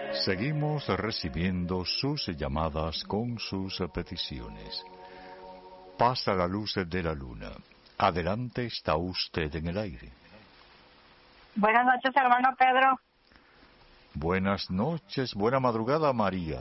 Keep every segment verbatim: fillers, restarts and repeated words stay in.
Seguimos recibiendo sus llamadas con sus peticiones. Pasa la luz de la luna. Adelante, está usted en el aire. Buenas noches, hermano Pedro. Buenas noches, buena madrugada, María.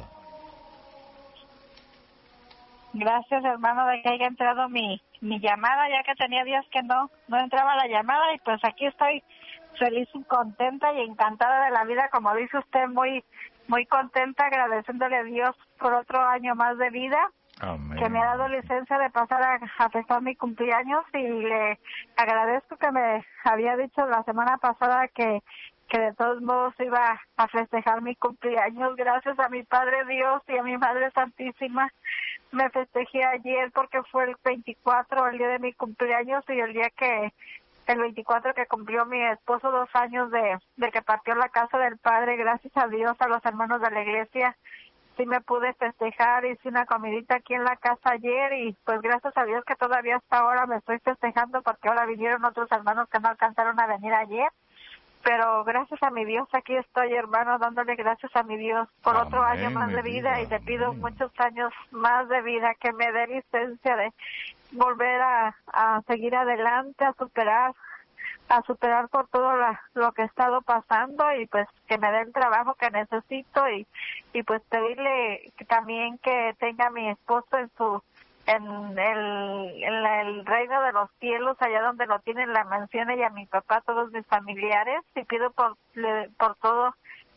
Gracias, hermano, de que haya entrado mi, mi llamada, ya que tenía días que no, no entraba la llamada, y pues aquí estoy feliz y contenta y encantada de la vida, como dice usted, muy muy contenta, agradeciéndole a Dios por otro año más de vida. Amén. Que me ha dado licencia de pasar a, a festejar mi cumpleaños, y le agradezco que me había dicho la semana pasada que, que de todos modos iba a festejar mi cumpleaños. Gracias a mi Padre Dios y a mi Madre Santísima. Me festejé ayer porque fue el veinticuatro, el día de mi cumpleaños, y el día que, el veinticuatro que cumplió mi esposo dos años de, de que partió la casa del Padre. Gracias a Dios, a los hermanos de la iglesia, sí me pude festejar, hice una comidita aquí en la casa ayer, y pues gracias a Dios que todavía hasta ahora me estoy festejando, porque ahora vinieron otros hermanos que no alcanzaron a venir ayer. Pero gracias a mi Dios, aquí estoy, hermano, dándole gracias a mi Dios por Amén, otro año más de vida, vida, y le pido amén. muchos años más de vida, que me dé licencia de volver a, a seguir adelante, a superar, a superar por todo la, lo que he estado pasando, y pues que me dé el trabajo que necesito, y, y pues pedirle que también que tenga a mi esposo en su en el, en la- el reino de los cielos, allá donde lo tienen la mansión, y a mi papá, todos mis familiares, y pido por le- por todo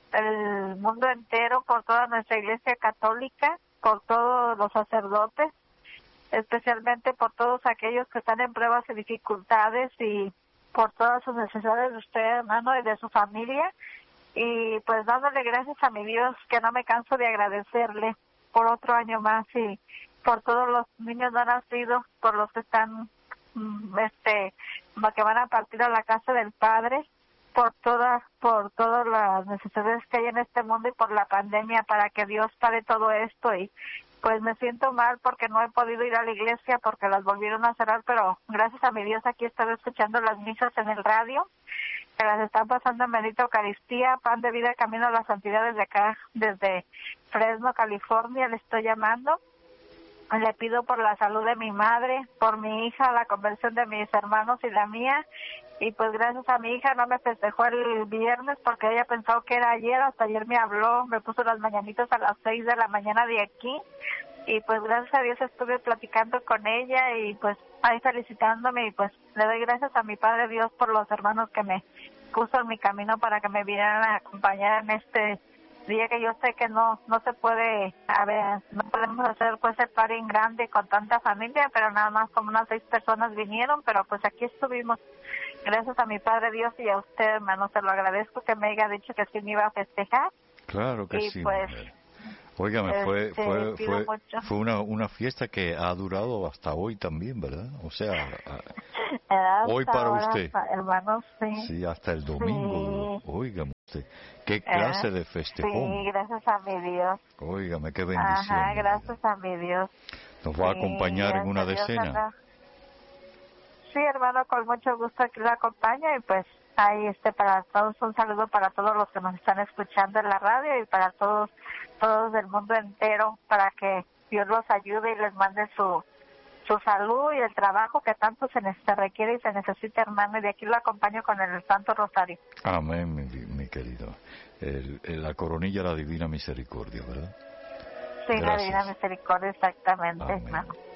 el mundo entero, por toda nuestra iglesia católica, por todos los sacerdotes, especialmente por todos aquellos que están en pruebas y dificultades, y por todas sus necesidades de usted, hermano, y de su familia, y pues dándole gracias a mi Dios, que no me canso de agradecerle por otro año más, y por todos los niños no nacidos, por los que están, mm, este, que van a partir a la casa del Padre, por todas, por todas las necesidades que hay en este mundo, y por la pandemia, para que Dios pare todo esto. Y pues me siento mal porque no he podido ir a la iglesia porque las volvieron a cerrar, pero gracias a mi Dios aquí estoy escuchando las misas en el radio, que las están pasando en bendita Eucaristía, pan de vida, camino a la santidad, desde acá, desde Fresno, California, le estoy llamando. Le pido por la salud de mi madre, por mi hija, la conversión de mis hermanos y la mía. Y pues gracias a mi hija no me festejó el viernes porque ella pensó que era ayer. Hasta ayer me habló, me puso las mañanitas a las seis de la mañana de aquí. Y pues gracias a Dios estuve platicando con ella, y pues ahí felicitándome, y pues le doy gracias a mi Padre Dios por los hermanos que me puso en mi camino para que me vinieran a acompañar en este día, que yo sé que no no se puede, a ver, no podemos hacer pues el party en grande con tanta familia, pero nada más como unas seis personas vinieron, pero pues aquí estuvimos. Gracias a mi Padre Dios y a usted, hermano, se lo agradezco que me haya dicho que sí me iba a festejar. Claro que Y sí, pues, mujer. Óigame, fue este, fue pido fue mucho. fue una una fiesta que ha durado hasta hoy también, ¿verdad? O sea, a- Hasta hoy para ahora, usted. hermano, sí. Sí, hasta el domingo duró. Sí, Óigame usted, qué eh, clase de sí, festejón. gracias a mi Dios. Óigame, qué bendición, Ajá, mi vida. gracias a mi Dios. ¿Nos Sí, va a acompañar en gracias una a Dios, decena? hermano. Sí, hermano, con mucho gusto aquí lo acompaña, y pues ahí este para todos, un saludo para todos los que nos están escuchando en la radio, y para todos todos del mundo entero, para que Dios los ayude y les mande su su salud y el trabajo que tanto se, ne- se requiere y se necesita, hermano, y de aquí lo acompaño con el Santo Rosario. Amén, mi, mi querido. El, el- la coronilla de la Divina Misericordia, ¿verdad? Sí, la Gracias. Divina Misericordia, exactamente, Amén. hermano.